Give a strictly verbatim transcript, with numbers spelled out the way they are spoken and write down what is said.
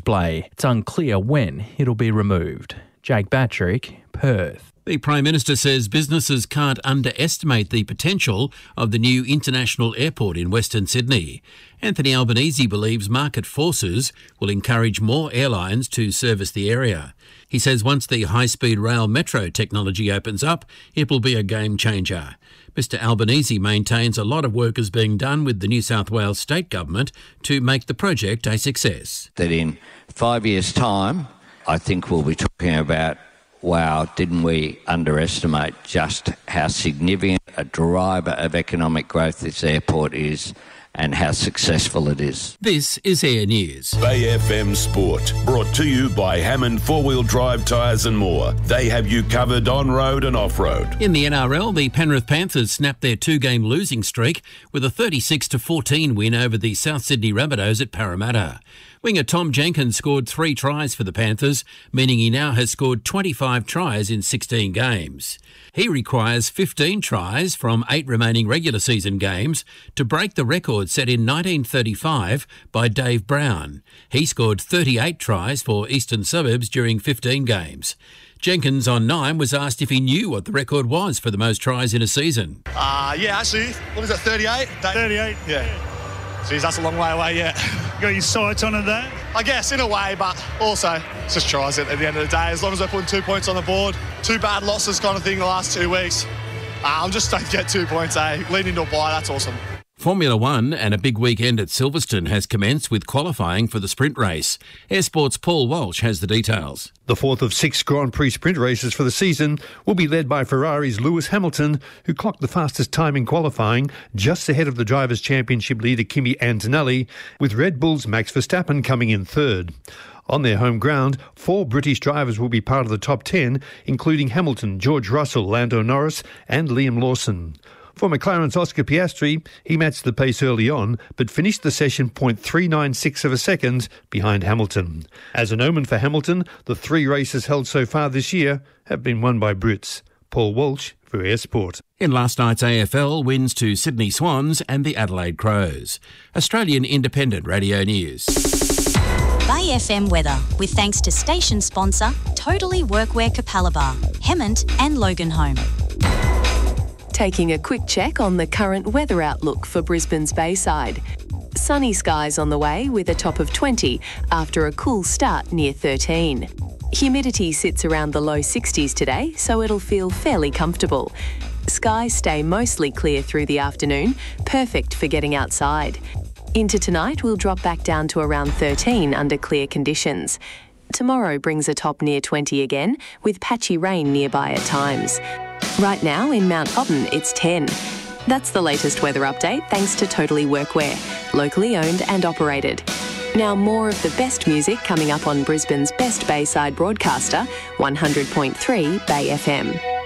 display. It's unclear when it'll be removed. Jake Batrick, Perth. The Prime Minister says businesses can't underestimate the potential of the new international airport in Western Sydney. Anthony Albanese believes market forces will encourage more airlines to service the area. He says once the high-speed rail metro technology opens up, it will be a game changer. Mister Albanese maintains a lot of work is being done with the New South Wales State Government to make the project a success. That in five years' time, I think we'll be talking about, wow, didn't we underestimate just how significant a driver of economic growth this airport is and how successful it is. This is Air News. Bay F M Sport, brought to you by Hammond Four-Wheel Drive Tyres and More. They have you covered on-road and off-road. In the N R L, the Penrith Panthers snapped their two-game losing streak with a thirty-six to fourteen win over the South Sydney Rabbitohs at Parramatta. Winger Tom Jenkins scored three tries for the Panthers, meaning he now has scored twenty-five tries in sixteen games. He requires fifteen tries from eight remaining regular season games to break the record set in nineteen thirty-five by Dave Brown. He scored thirty-eight tries for Eastern Suburbs during fifteen games. Jenkins on Nine was asked if he knew what the record was for the most tries in a season. Uh, yeah, actually, what is it, thirty-eight? thirty-eight? Yeah. Jeez, that's a long way away yet. You got your sights on it there? I guess, in a way, but also, it's just tries at the end of the day. As long as we're putting two points on the board, two bad losses kind of thing the last two weeks, uh, I'm just don't get two points, eh? Leading to a bye, that's awesome. Formula One and a big weekend at Silverstone has commenced with qualifying for the sprint race. Air Sport's Paul Walsh has the details. The fourth of six Grand Prix sprint races for the season will be led by Ferrari's Lewis Hamilton, who clocked the fastest time in qualifying, just ahead of the Drivers' Championship leader Kimi Antonelli, with Red Bull's Max Verstappen coming in third. On their home ground, four British drivers will be part of the top ten, including Hamilton, George Russell, Lando Norris and Liam Lawson. For McLaren's Oscar Piastri, he matched the pace early on, but finished the session zero point three nine six of a second behind Hamilton. As an omen for Hamilton, the three races held so far this year have been won by Brits. Paul Walsh for Air Sport. In last night's A F L, wins to Sydney Swans and the Adelaide Crows. Australian Independent Radio News. Bay F M weather, with thanks to station sponsor Totally Workwear Capalaba, Hemmant and Loganholme. Taking a quick check on the current weather outlook for Brisbane's Bayside. Sunny skies on the way with a top of twenty after a cool start near thirteen. Humidity sits around the low sixties today, so it'll feel fairly comfortable. Skies stay mostly clear through the afternoon, perfect for getting outside. Into tonight, we'll drop back down to around thirteen under clear conditions. Tomorrow brings a top near twenty again, with patchy rain nearby at times. Right now in Mount Hotten, it's ten. That's the latest weather update thanks to Totally Workwear, locally owned and operated. Now more of the best music coming up on Brisbane's best Bayside broadcaster, one hundred point three Bay F M.